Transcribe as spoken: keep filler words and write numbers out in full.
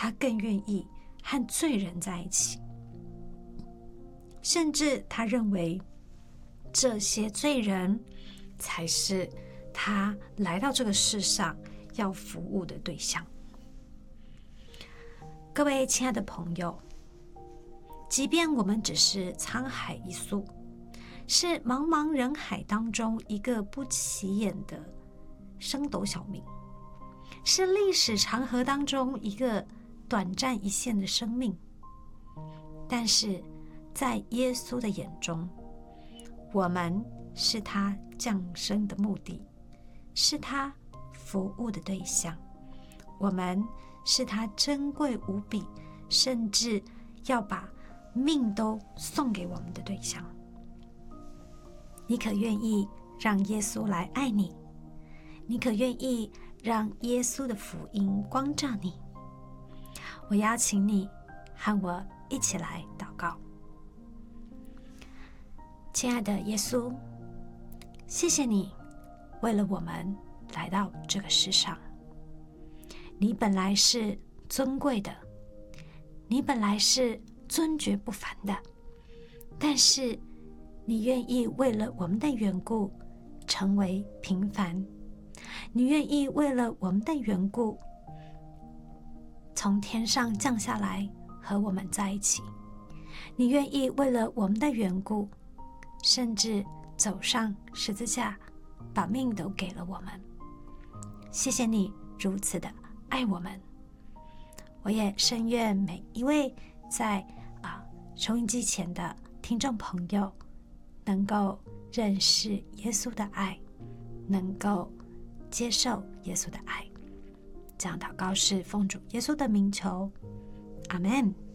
他更愿意和罪人在一起，甚至他认为这些罪人才是他来到这个世上要服务的对象。各位亲爱的朋友，即便我们只是沧海一粟，是茫茫人海当中一个不起眼的升斗小民，是历史长河当中一个短暂一现的生命，但是在耶稣的眼中，我们是他降生的目的，是他服务的对象，我们是他珍贵无比，甚至要把命都送给我们的对象。你可愿意让耶稣来爱你？你可愿意让耶稣的福音光照你？我邀请你和我一起来祷告。亲爱的耶稣，谢谢你为了我们来到这个世上。你本来是尊贵的，你本来是尊爵不凡的，但是你愿意为了我们的缘故成为平凡，你愿意为了我们的缘故从天上降下来和我们在一起，你愿意为了我们的缘故甚至走上十字架，把命都给了我们。谢谢你如此的爱我们。我也深愿每一位在啊收音机前的听众朋友能够认识耶稣的爱，能够接受耶稣的爱。这样祷告是奉主耶稣的名求，阿们。